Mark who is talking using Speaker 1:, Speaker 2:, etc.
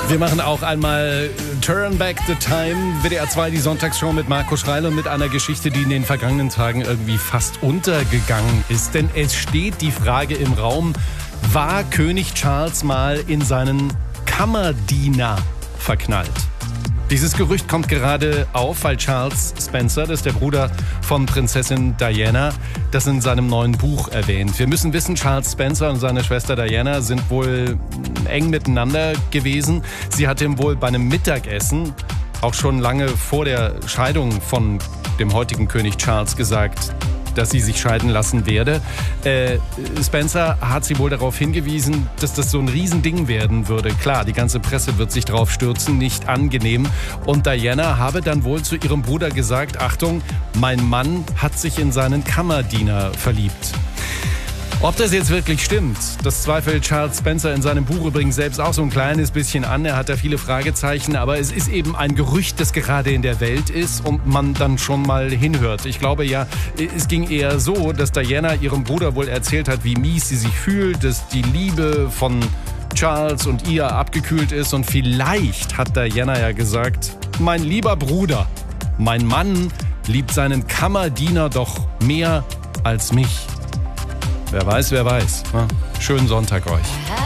Speaker 1: Wir machen auch einmal Turn Back the Time, WDR 2, die Sonntagsshow mit Marco Schreil und mit einer Geschichte, die in den vergangenen Tagen irgendwie fast untergegangen ist. Denn es steht die Frage im Raum, war König Charles mal in seinen Kammerdiener verknallt? Dieses Gerücht kommt gerade auf, weil Charles Spencer, das ist der Bruder von Prinzessin Diana, das in seinem neuen Buch erwähnt. Wir müssen wissen, Charles Spencer und seine Schwester Diana sind wohl eng miteinander gewesen. Sie hat ihm wohl bei einem Mittagessen, auch schon lange vor der Scheidung von dem heutigen König Charles, gesagt, dass sie sich scheiden lassen werde. Spencer hat sie wohl darauf hingewiesen, dass das so ein Riesending werden würde. Klar, die ganze Presse wird sich drauf stürzen, nicht angenehm. Und Diana habe dann wohl zu ihrem Bruder gesagt, Achtung, mein Mann hat sich in seinen Kammerdiener verliebt. Ob das jetzt wirklich stimmt, das zweifelt Charles Spencer in seinem Buch übrigens selbst auch so ein kleines bisschen an. Er hat da viele Fragezeichen, aber es ist eben ein Gerücht, das gerade in der Welt ist und man dann schon mal hinhört. Ich glaube ja, es ging eher so, dass Diana ihrem Bruder wohl erzählt hat, wie mies sie sich fühlt, dass die Liebe von Charles und ihr abgekühlt ist und vielleicht hat Diana ja gesagt, mein lieber Bruder, mein Mann liebt seinen Kammerdiener doch mehr als mich. Wer weiß, wer weiß. Schönen Sonntag euch.